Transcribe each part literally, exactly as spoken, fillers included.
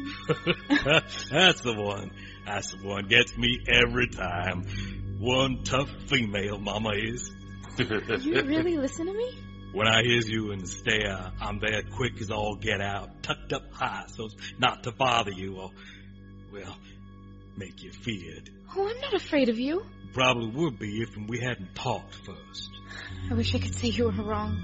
That's the one. That's the one. Gets me every time. One tough female, Mama is. You really listen to me? When I hears you in the stair, I'm there quick as all get out, tucked up high so's not to bother you or, well, make you feared. Oh, I'm not afraid of you. Probably would be if we hadn't talked first. I wish I could say you were wrong.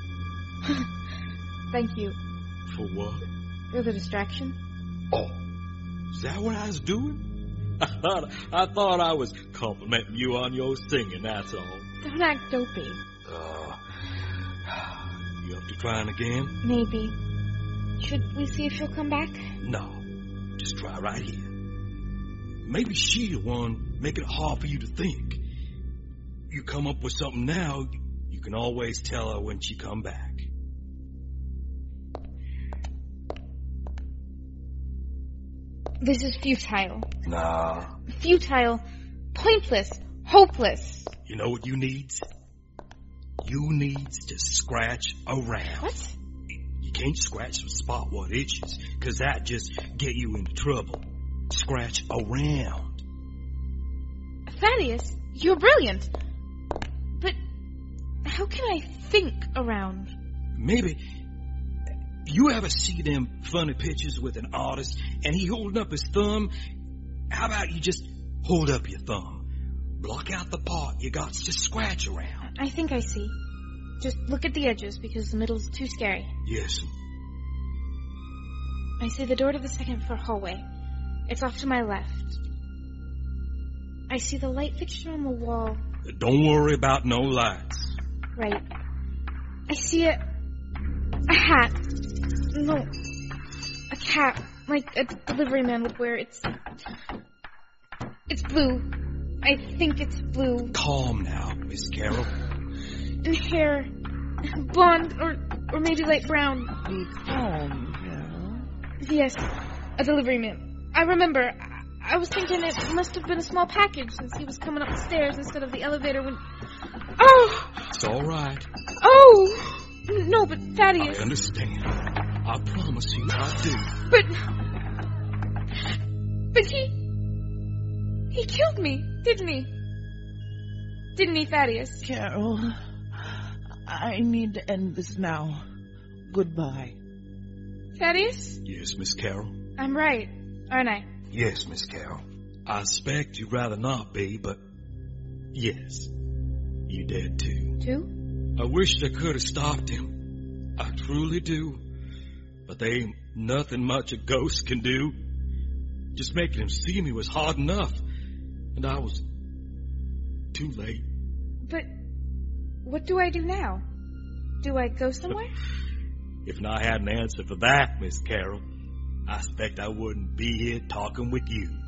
Thank you. For what? For the distraction. Oh, is that what I was doing? I thought I thought I was complimenting you on your singing, that's all. Don't act dopey. Uh, you up to trying again? Maybe. Should we see if she'll come back? No, just try right here. Maybe she the one making it hard for you to think. You come up with something now, you can always tell her when she come back. This is futile. Nah. Futile. Pointless. Hopeless. You know what you needs? You needs to scratch around. What? You can't scratch the spot what itches, because that just get you into trouble. Scratch around. Thaddeus, you're brilliant. But how can I think around? Maybe... You ever see them funny pictures with an artist and he holding up his thumb? How about you just hold up your thumb? Block out the part you got to scratch around. I think I see. Just look at the edges because the middle's too scary. Yes. I see the door to the second floor hallway. It's off to my left. I see the light fixture on the wall. Don't worry about no lights. Right. I see a... a hat. No, a cap, like a delivery man would wear. It's... It's blue. I think it's blue. Calm now, Miss Carol. And hair. Blonde or or maybe light brown. Be calm, Carol. Yes, a delivery man. I remember. I, I was thinking it must have been a small package since he was coming up the stairs instead of the elevator when... Oh! It's all right. Oh! No, but Thaddeus... I understand. I promise you I do. But... But he... He killed me, didn't he? Didn't he, Thaddeus? Carol, I need to end this now. Goodbye. Thaddeus? Yes, Miss Carol. I'm right, aren't I? Yes, Miss Carol. I expect you'd rather not be, but... Yes. You did, too. Too? I wish I could have stopped him. I truly do. But there ain't nothing much a ghost can do. Just making him see me was hard enough. And I was too late. But what do I do now? Do I go somewhere? If I had an answer for that, Miss Carol, I expect I wouldn't be here talking with you.